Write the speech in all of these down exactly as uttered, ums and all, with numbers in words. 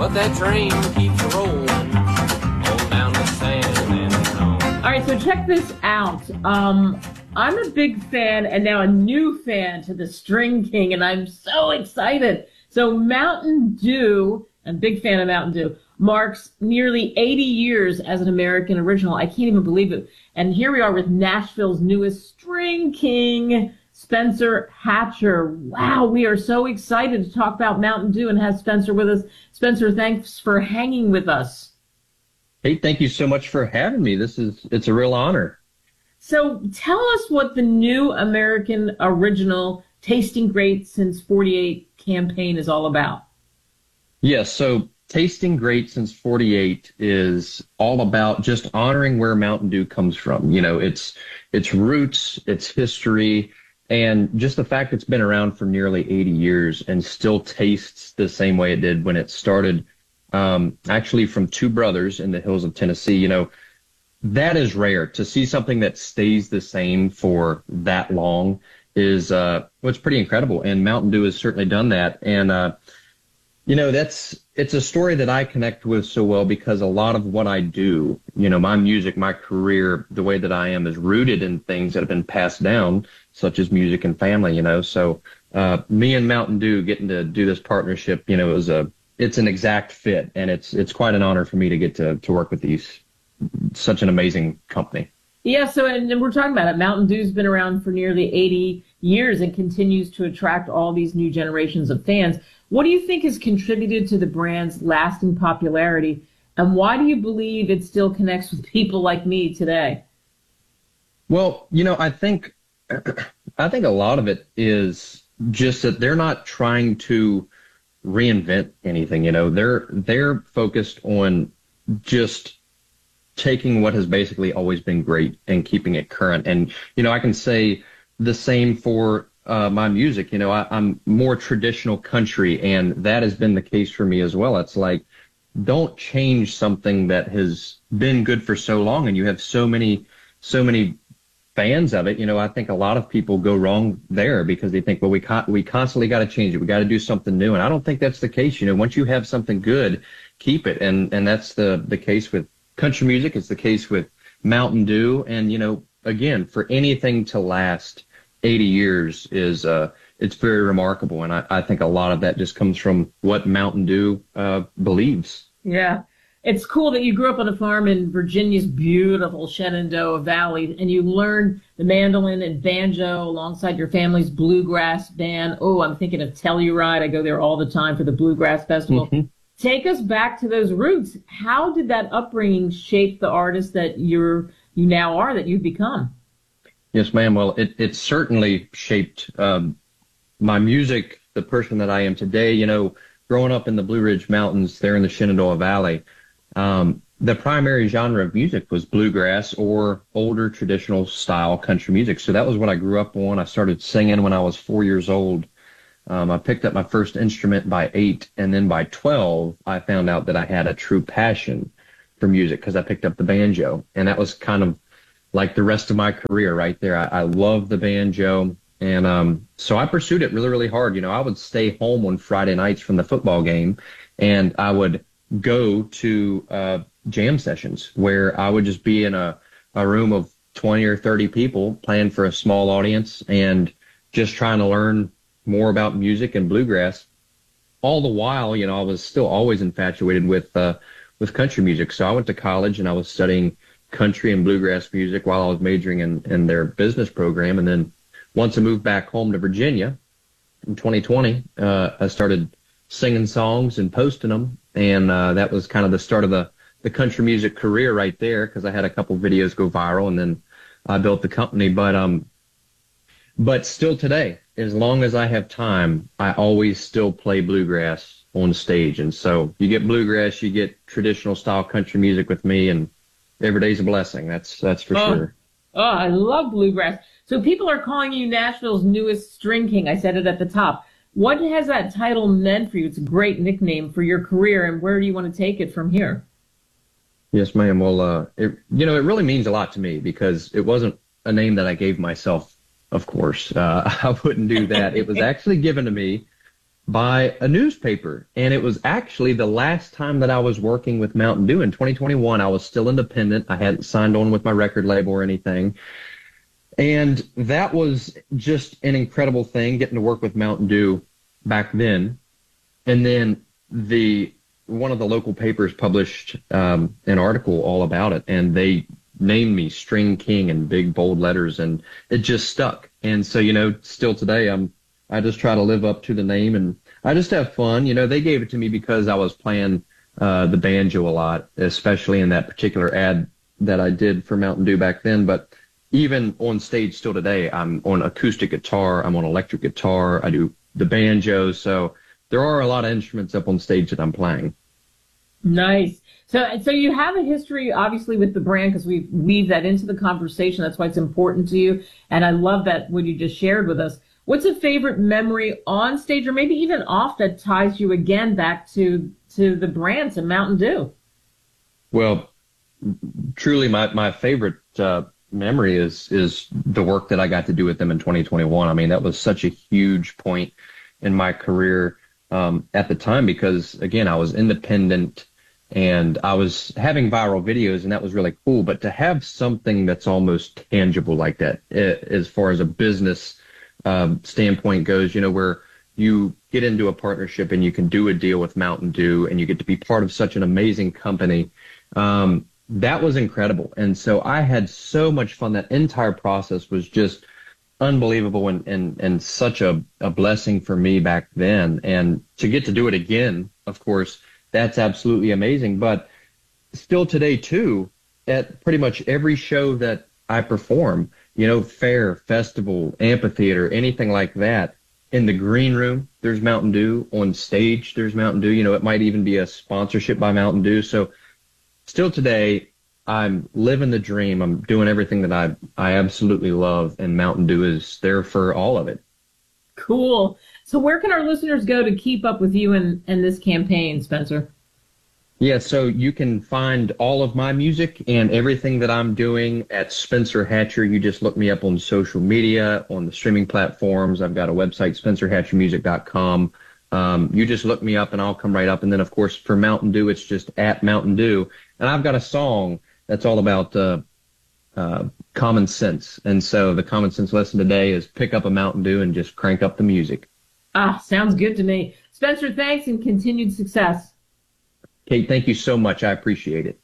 But that train keeps rolling on down to San Antonio. All right, so check this out. Um, I'm a big fan and now a new fan to the String King, and I'm so excited. So Mountain Dew, I'm a big fan of Mountain Dew, marks nearly eighty years as an American original. I can't even believe it. And here we are with Nashville's newest String King, Spencer Hatcher. Wow, we are so excited to talk about Mountain Dew and have Spencer with us. Spencer, thanks for hanging with us. Hey, thank you so much for having me. This is, it's a real honor. So tell us what the new American original Tasting Great Since forty-eight campaign is all about. Yes, so Tasting Great Since forty-eight is all about just honoring where Mountain Dew comes from. You know, its its roots, its history, and just the fact it's been around for nearly eighty years and still tastes the same way it did when it started, um, actually from two brothers in the hills of Tennessee. You know, that is rare. To see something that stays the same for that long is uh, what's pretty incredible. And Mountain Dew has certainly done that. And, uh, you know, that's it's a story that I connect with so well because a lot of what I do, you know, my music, my career, the way that I am is rooted in things that have been passed down, such as music and family, you know. So uh, me and Mountain Dew getting to do this partnership, you know, is a it's an exact fit. And it's it's quite an honor for me to get to, to work with these such an amazing company. Yeah, so and, and we're talking about it. Mountain Dew's been around for nearly eighty years and continues to attract all these new generations of fans. What do you think has contributed to the brand's lasting popularity, and why do you believe it still connects with people like me today? Well, you know, I think I think a lot of it is just that they're not trying to reinvent anything. You know, they're they're focused on just taking what has basically always been great and keeping it current. And, you know, I can say the same for uh, my music. You know, I, I'm more traditional country, and that has been the case for me as well. It's like, don't change something that has been good for so long, and you have so many, so many fans of it. You know, I think a lot of people go wrong there because they think, well, we con- we constantly got to change it. We got to do something new. And I don't think that's the case. You know, once you have something good, keep it. And, and that's the, the case with country music. It's the case with Mountain Dew. And, you know, again, for anything to last eighty years is, uh, it's very remarkable. And I, I think a lot of that just comes from what Mountain Dew, uh, believes. Yeah. It's cool that you grew up on a farm in Virginia's beautiful Shenandoah Valley, and you learned the mandolin and banjo alongside your family's bluegrass band. Oh, I'm thinking of Telluride. I go there all the time for the Bluegrass Festival. Mm-hmm. Take us back to those roots. How did that upbringing shape the artist that you're you now are, that you've become? Yes, ma'am. Well, it, it certainly shaped um, my music, the person that I am today. You know, growing up in the Blue Ridge Mountains there in the Shenandoah Valley, um, the primary genre of music was bluegrass or older traditional style country music. So that was what I grew up on. I started singing when I was four years old. Um, I picked up my first instrument by eight, and then by twelve, I found out that I had a true passion for music because I picked up the banjo. And that was kind of like the rest of my career right there. I, I love the banjo. And um, so I pursued it really, really hard. You know, I would stay home on Friday nights from the football game, and I would go to uh, jam sessions where I would just be in a, a room of twenty or thirty people playing for a small audience and just trying to learn more about music and bluegrass. All the while, you know, I was still always infatuated with uh, with country music. So I went to college and I was studying country and bluegrass music while I was majoring in, in their business program. And then once I moved back home to Virginia in twenty twenty, uh, I started singing songs and posting them. And uh, that was kind of the start of the, the country music career right there, because I had a couple videos go viral, and then I built the company. But um, but still today, as long as I have time, I always still play bluegrass on stage. And so you get bluegrass, you get traditional style country music with me, and every day's a blessing. That's that's for oh, sure. Oh, I love bluegrass. So people are calling you Nashville's newest String King. I said it at the top. What has that title meant for you? It's a great nickname for your career, and where do you want to take it from here? Yes, ma'am. Well, uh, it, you know, it really means a lot to me because it wasn't a name that I gave myself, of course. Uh, I wouldn't do that. It was actually given to me by a newspaper. And it was actually the last time that I was working with Mountain Dew in twenty twenty-one. I was still independent. I hadn't signed on with my record label or anything. And that was just an incredible thing, getting to work with Mountain Dew back then. And then the one of the local papers published um, an article all about it, and they named me String King in big bold letters, and it just stuck. And so, you know, still today, I'm I just try to live up to the name, and I just have fun. You know, they gave it to me because I was playing uh, the banjo a lot, especially in that particular ad that I did for Mountain Dew back then. But even on stage still today, I'm on acoustic guitar, I'm on electric guitar, I do the banjo. So there are a lot of instruments up on stage that I'm playing. Nice. So, so you have a history, obviously, with the brand, because we weave that into the conversation. That's why it's important to you. And I love that what you just shared with us. What's a favorite memory on stage, or maybe even off, that ties you again back to to the brand, to Mountain Dew? Well, truly, my my favorite uh, memory is is the work that I got to do with them in twenty twenty-one. I mean, that was such a huge point in my career um, at the time, because again, I was independent. And I was having viral videos, and that was really cool. But to have something that's almost tangible like that, as far as a business um, standpoint goes, you know, where you get into a partnership and you can do a deal with Mountain Dew and you get to be part of such an amazing company, um, that was incredible. And so I had so much fun. That entire process was just unbelievable, and, and, and such a, a blessing for me back then. And to get to do it again, of course, that's absolutely amazing. But still today, too, at pretty much every show that I perform, you know, fair, festival, amphitheater, anything like that, in the green room, there's Mountain Dew. On stage, there's Mountain Dew. You know, it might even be a sponsorship by Mountain Dew. So still today, I'm living the dream. I'm doing everything that I, I absolutely love, and Mountain Dew is there for all of it. Cool. So where can our listeners go to keep up with you and, and this campaign, Spencer? Yeah, so you can find all of my music and everything that I'm doing at Spencer Hatcher. You just look me up on social media, on the streaming platforms. I've got a website, spencer hatcher music dot com. Um, you just look me up and I'll come right up. And then, of course, for Mountain Dew, it's just at Mountain Dew. And I've got a song that's all about uh, uh, common sense. And so the common sense lesson today is pick up a Mountain Dew and just crank up the music. Ah, sounds good to me. Spencer, thanks, and continued success. Kate, thank you so much. I appreciate it.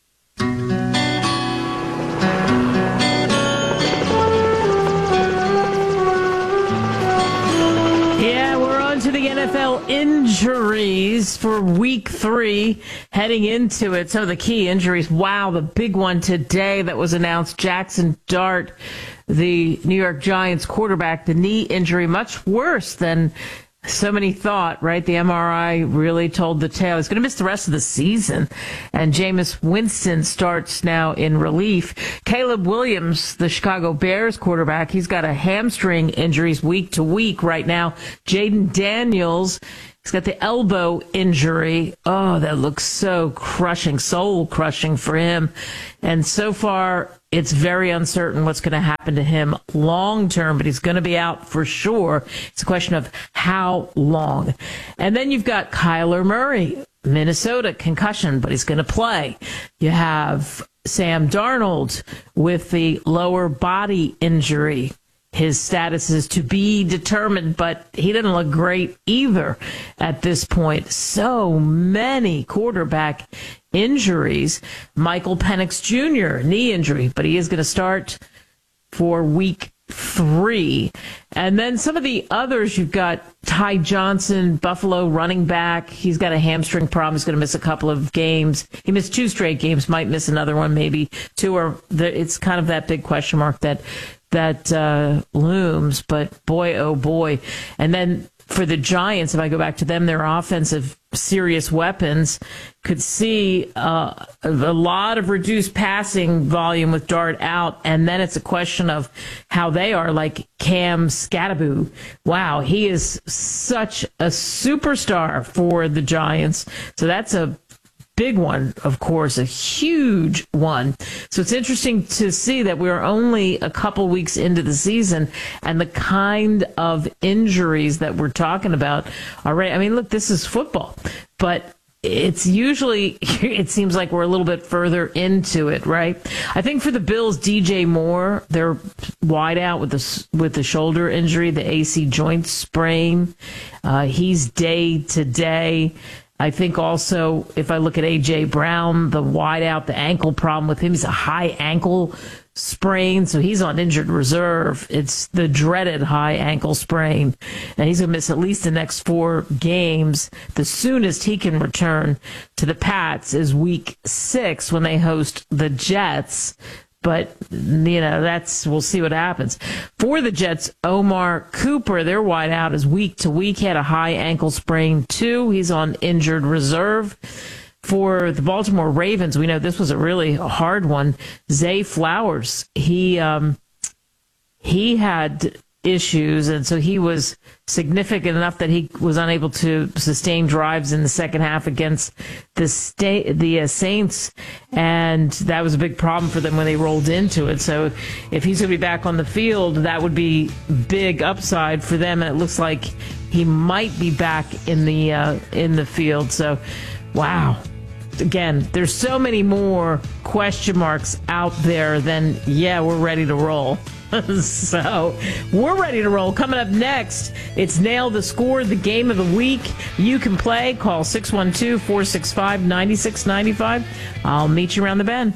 Yeah, we're on to the N F L injuries for week three, heading into it. Some of the key injuries. Wow, the big one today that was announced, Jackson Dart, the New York Giants quarterback, the knee injury, much worse than so many thought, right? The M R I really told the tale. He's going to miss the rest of the season. And Jameis Winston starts now in relief. Caleb Williams, the Chicago Bears quarterback, he's got a hamstring injuries week to week right now. Jaden Daniels, he's got the elbow injury. Oh, that looks so crushing, soul crushing for him. And so far, it's very uncertain what's going to happen to him long term, but he's going to be out for sure. It's a question of how long. And then you've got Kyler Murray, Minnesota concussion, but he's going to play. You have Sam Darnold with the lower body injury. His status is to be determined, but he didn't look great either at this point. So many quarterback injuries. Michael Penix Junior, knee injury, but he is going to start for week three. And then some of the others, you've got Ty Johnson, Buffalo running back. He's got a hamstring problem. He's going to miss a couple of games. He missed two straight games, might miss another one, maybe two. Or the, it's kind of that big question mark that that uh, looms, but boy, oh boy. And then for the Giants, if I go back to them, their offensive serious weapons could see uh, a lot of reduced passing volume with Dart out. And then it's a question of how they are, like Cam Skattebo. Wow, he is such a superstar for the Giants. So that's a big one, of course, a huge one. So it's interesting to see that we're only a couple weeks into the season and the kind of injuries that we're talking about already. I mean, look, this is football, but it's usually, it seems like we're a little bit further into it, right? I think for the Bills, D J Moore, they're wide out with the, with the shoulder injury, the A C joint sprain. Uh, he's day to day. I think also, if I look at A J Brown, the wide out, the ankle problem with him, he's a high ankle sprain, so he's on injured reserve. It's the dreaded high ankle sprain, and he's going to miss at least the next four games. The soonest he can return to the Pats is week six when they host the Jets. But, you know, that's, we'll see what happens. For the Jets, Omar Cooper, their wide out is week to week. He had a high ankle sprain, too. He's on injured reserve. For the Baltimore Ravens, we know this was a really hard one. Zay Flowers, he um, he had issues, and so he was significant enough that he was unable to sustain drives in the second half against the state, the uh, Saints, and that was a big problem for them when they rolled into it. So if he's going to be back on the field, that would be big upside for them, and it looks like he might be back in the uh, in the field. So, wow. Again, there's so many more question marks out there than, yeah, we're ready to roll. So we're ready to roll. Coming up next, it's Nail the Score, the game of the week. You can play. Call six one two, four six five, nine six nine five. I'll meet you around the bend.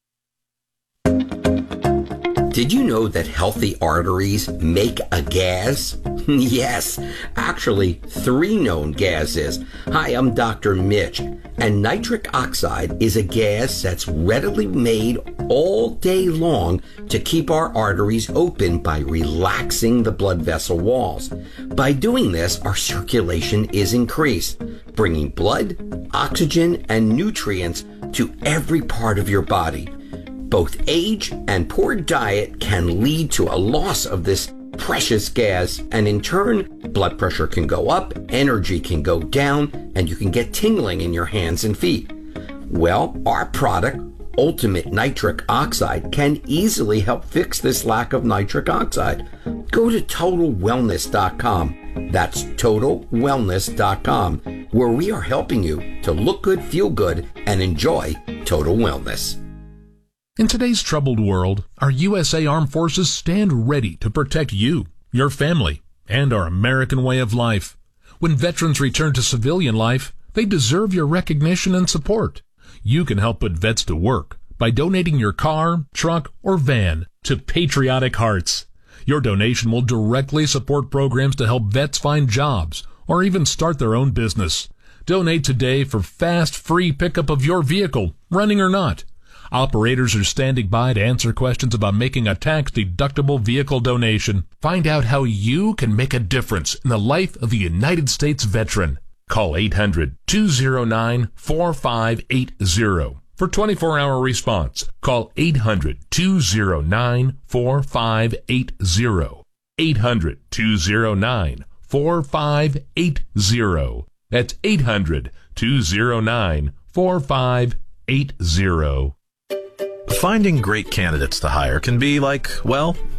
Did you know that healthy arteries make a gas? Yes, actually, three known gases. Hi, I'm Doctor Mitch, and nitric oxide is a gas that's readily made all day long to keep our arteries open by relaxing the blood vessel walls. By doing this, our circulation is increased, bringing blood, oxygen, and nutrients to every part of your body. Both age and poor diet can lead to a loss of this precious gas, and in turn, blood pressure can go up, energy can go down, and you can get tingling in your hands and feet. Well, our product, Ultimate Nitric Oxide, can easily help fix this lack of nitric oxide. Go to total wellness dot com. That's total wellness dot com, where we are helping you to look good, feel good, and enjoy total wellness. In today's troubled world, our U S A Armed Forces stand ready to protect you, your family, and our American way of life. When veterans return to civilian life, they deserve your recognition and support. You can help put vets to work by donating your car, truck, or van to Patriotic Hearts. Your donation will directly support programs to help vets find jobs or even start their own business. Donate today for fast, free pickup of your vehicle, running or not. Operators are standing by to answer questions about making a tax-deductible vehicle donation. Find out how you can make a difference in the life of a United States veteran. Call eight hundred, two oh nine, four five eight oh for twenty-four hour response. Call eight hundred, two oh nine, four five eight oh. eight hundred, two oh nine, four five eight oh. That's eight hundred, two oh nine, four five eight oh. Finding great candidates to hire can be like, well,